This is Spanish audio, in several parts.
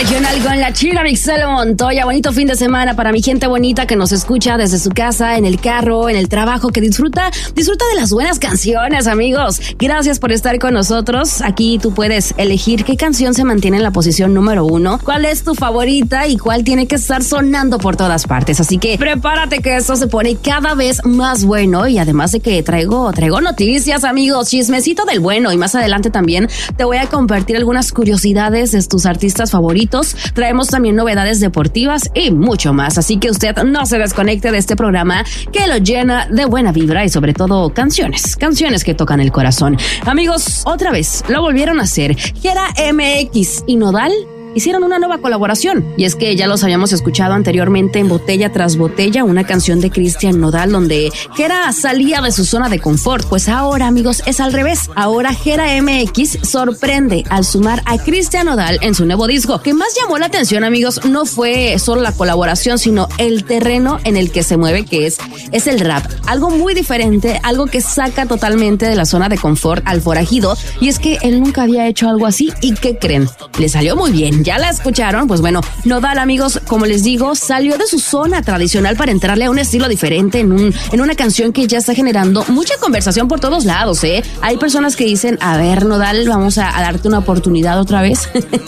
regional con la China Mixel Montoya. Bonito fin de semana para mi gente bonita que nos escucha desde su casa, en el carro, en el trabajo, que disfruta de las buenas canciones, amigos. Gracias por estar con nosotros. Aquí tú puedes elegir qué canción se mantiene en la posición número 1, cuál es tu favorita y cuál tiene que estar sonando por todas partes. Así que prepárate que esto se pone cada vez más bueno, y además de que traigo noticias, amigos, chismecito del bueno, y más adelante también te voy a compartir algunas curiosidades de tus artistas favoritos. Traemos también novedades deportivas y mucho más, así que usted no se desconecte de este programa que lo llena de buena vibra y sobre todo canciones que tocan el corazón. Amigos, otra vez lo volvieron a hacer. Gera MX y Nodal hicieron una nueva colaboración, y es que ya los habíamos escuchado anteriormente en Botella tras Botella, una canción de Cristian Nodal donde Gera salía de su zona de confort. Pues ahora, amigos, es al revés. Ahora Gera MX sorprende al sumar a Cristian Nodal en su nuevo disco. Que más llamó la atención, amigos, no fue solo la colaboración, sino el terreno en el que se mueve, que es el rap. Algo muy diferente, algo que saca totalmente de la zona de confort al forajido, y es que él nunca había hecho algo así. ¿Y qué creen? Le salió muy bien. ¿Ya la escucharon? Pues bueno, Nodal, amigos, como les digo, salió de su zona tradicional para entrarle a un estilo diferente en una canción que ya está generando mucha conversación por todos lados, ¿eh? Hay personas que dicen, a ver, Nodal, vamos a darte una oportunidad otra vez.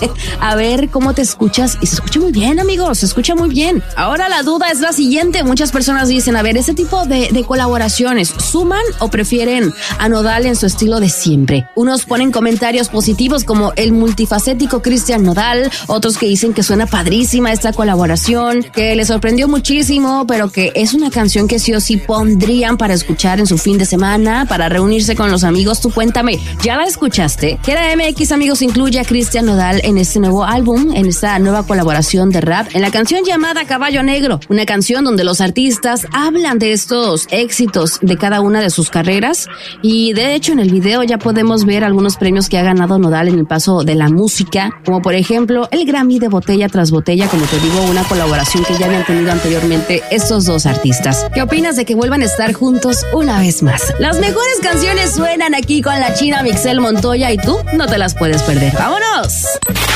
A ver cómo te escuchas. Y se escucha muy bien, amigos, se escucha muy bien. Ahora la duda es la siguiente. Muchas personas dicen, a ver, ¿ese tipo de colaboraciones suman o prefieren a Nodal en su estilo de siempre? Unos ponen comentarios positivos como el multifacético Cristian Nodal, otros que dicen que suena padrísima esta colaboración, que les sorprendió muchísimo, pero que es una canción que sí o sí pondrían para escuchar en su fin de semana, para reunirse con los amigos. Tú cuéntame, ¿ya la escuchaste? Gera MX, amigos, incluye a Cristian Nodal en este nuevo álbum, en esta nueva colaboración de rap, en la canción llamada Caballo Negro, una canción donde los artistas hablan de estos éxitos de cada una de sus carreras, y de hecho en el video ya podemos ver algunos premios que ha ganado Nodal en el paso de la música, como por ejemplo el Grammy de Botella tras Botella, como te digo, una colaboración que ya habían tenido anteriormente estos dos artistas. ¿Qué opinas de que vuelvan a estar juntos una vez más? Las mejores canciones suenan aquí con la China Mixel Montoya, y tú no te las puedes perder. ¡Vámonos!